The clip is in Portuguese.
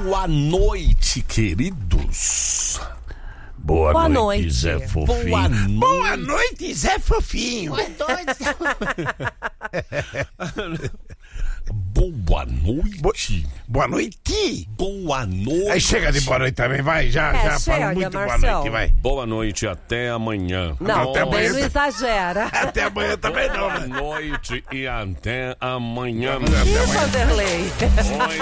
Boa noite, queridos. Boa noite, Zé Fofinho. Boa noite, Zé Fofinho. Boa noite. Boa noite. Boa noite. Aí chega de boa noite também, vai. Já falo chega, muito boa Marcelo. noite, vai. Boa noite, até amanhã. Não, Até também amanhã. não exagera. Até amanhã também não, Boa né? noite e até amanhã. Ih, Vanderlei. Oi.